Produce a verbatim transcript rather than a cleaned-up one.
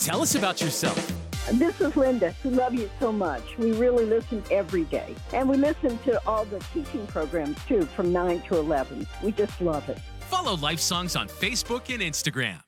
Tell us about yourself. This is Linda. We love you so much. We really listen every day. And we listen to all the teaching programs, too, from nine to eleven. We just love it. Follow Life Songs on Facebook and Instagram.